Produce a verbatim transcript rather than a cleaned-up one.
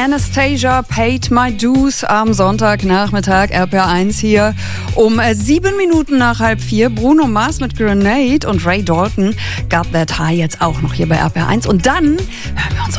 Anastasia, Paid My Dues am Sonntagnachmittag, R P R eins hier um äh, sieben Minuten nach halb vier. Bruno Mars mit Grenade und Ray Dalton, Got That High jetzt auch noch hier bei R P R eins. Und dann hören wir uns